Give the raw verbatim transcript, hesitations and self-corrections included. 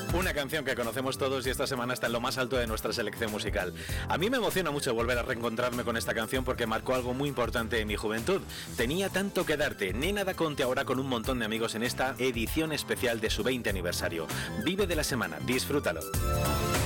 Una canción que conocemos todos y esta semana está en lo más alto de nuestra selección musical. A mí me emociona mucho volver a reencontrarme con esta canción porque marcó algo muy importante en mi juventud. Tenía tanto que darte. Nena Da Conte ahora con un montón de amigos en esta edición especial de su veinte aniversario. Vive de la semana, disfrútalo.